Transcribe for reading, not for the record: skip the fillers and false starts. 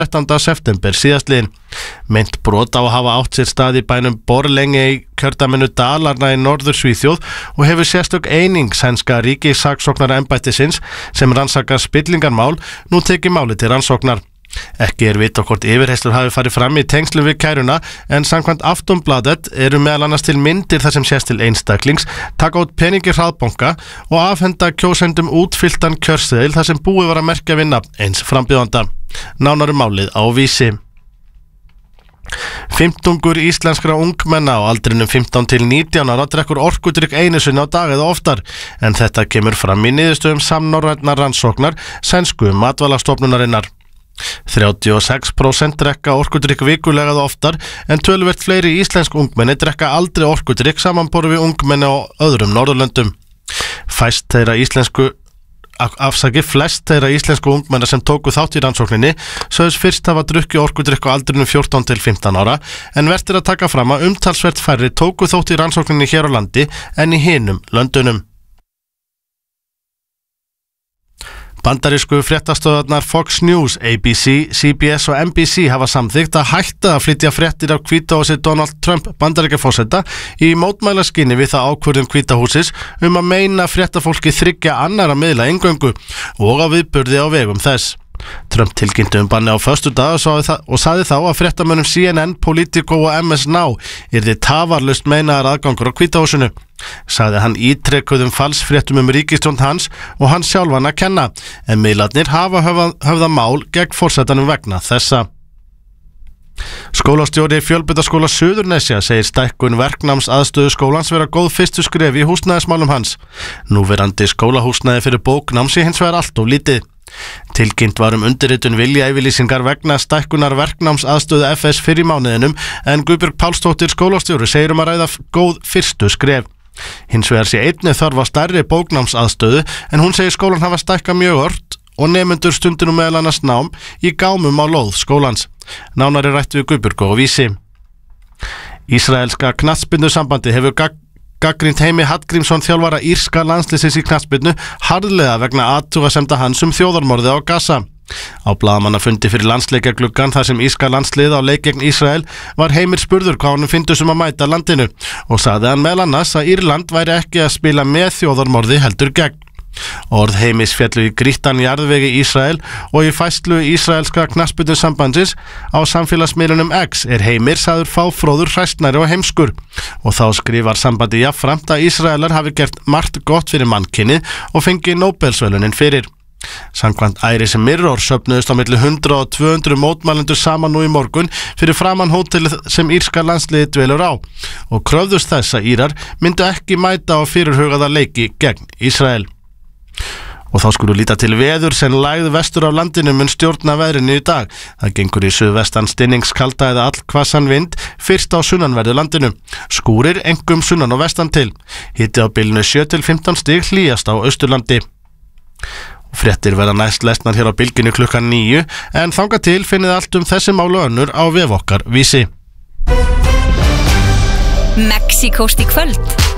13. september síðastliðinn. Meint brot á að hafa átt sér stað í bænum Borlänge í kjördæminu Dalarna í Norður Svíþjóð og hefur sérstök eining sænska ríkissaksóknaraembættisins sem rannsakar spillingarmál nú tekið málið til rannsóknar. Ekki vitað hvort yfirheyrslur hafi farið fram í tengslum við kæruna en samkvæmt Aftonbladet eru meðal annars til myndir þar sem sést til einstaklings taka út peningi hraðbanka og afhenda kjósendum útfylltan kjörseðil þar sem búið var að merkja við nafn eins frambjóðanda. Nánar málið á Vísi. 15 íslenskra ungmenna á aldrinum 15 til 19 ára drekkur orkudrykk einu sinni á dag eða oftar en þetta kemur fram í niðurstöðum samnorrænnar rannsóknar sænsku matvælastofnunarinnar. 36% drekka orkudrykk vikulega eða oftar en töluvert fleiri íslensk ungmenni drekka aldrei orkudrykk samanborið við ungmenni á öðrum Norðurlöndum. Flest þeirra íslensku ungmenna sem tóku þátt í rannsókninni sögðust fyrst hafa drukkið orkudrykk á aldrinum 14 til 15 ára en vert að taka fram að umtalsvert færri tóku þátt í rannsókninni hér á landi en í hinum löndunum. Bandarísku fréttastöðvarnar Fox News, ABC, CBS og NBC hafa samþykkt að hætta að flytja fréttir af Hvíta húsi Donald Trump Bandaríkjaforseta í mótmælaskyni við það ákvörðun Hvíta hússins að meina fréttafólki 3 annarra miðla eingöngu og á viðburði á vegum þess. Trump tilkynnti banni á föstudag og sagði þá að fréttamönnum CNN, Politico og MS Now yrði tafarlaust meinaðar aðgangur á Hvíta húsinu. Sagði hann ítrekuðum falsfréttum ríkisstjórn hans og hann sjálfan að kenna, en miðlarnir hafa höfðað mál gegn forsetanum vegna þessa. Skólastjóri Fjölbrautaskóla Suðurnesja segir stækkun verknámsaðstöðu skólans vera góð fyrstu skref í húsnæðismálum hans. Núverandi skólahúsnæði fyrir bóknám sé hins vegar allt of lítið. Tilkynnt var undirritun viljayfirlýsingar vegna stækkunar verknámsaðstöðu FS fyrir mánuðinum en Guðbjörg Pálsdóttir skólastjóri segir að ræða góð fyrstu skref. Hins vegar sé einnig þörf á stærri bóknámsaðstöðu en hún segir skólan hafa stækkað mjög ört og nemendur stundinu meðal annars nám í gámum á lóð skólans. Nánari rætt við Guðbjörg og Vísi. Ísraelska knattspyrnusambandi hefur gagnrýnt Heimi Hallgrímsson þjálfara írska landsliðsins í knattspyrnu harðlega vegna athugasemda hans þjóðarmorðið á Gaza. Á blaðamannafundi fyrir landsleikjagluggan þar sem írska landslið á leik gegn Ísrael var Heimir spurður hvað honum fyndist að mæta landinu og sagði hann meðal annars að Írland væri ekki að spila með þjóðarmorði heldur gegn. Orð Heimis féllu í grýttan jarðvegi Ísrael og í færslu ísraelska knattspyrnusambandsins á samfélagsmiðlunum X Heimir sagður fáfróður, hræstnari og heimskur og þá skrifar sambandi jafnframt að Ísraelar hafi gert margt gott fyrir mannkynið og fengið Nóbelsverðlaunin fyrir. Samkvæmt Irish Mirror söfnuðust á milli 100 og 200 mótmælendur saman nú í morgun fyrir framan hótelið sem írska landsliðið dvelur á og kröfðust þess að Írar myndu ekki mæta á fyrirhugaða leiki gegn Ísrael. Og þá skulum líta til veður sem lægð vestur af landinu mun stjórna veðrinu í dag. Það gengur í suðvestan stinningskalda eða allhvassan vind fyrst á sunnanverðu landinu. Skúrir engum sunnan og vestan til. Hiti á bilinu 7 til 15 stig, hlýjast á Austurlandi. Fréttir verða næst lesnar hér á bylginu klukkan 9 en þangað til finnið allt þessi mál og önnur á vef okkar Vísi. Mexíkóst í kvöld.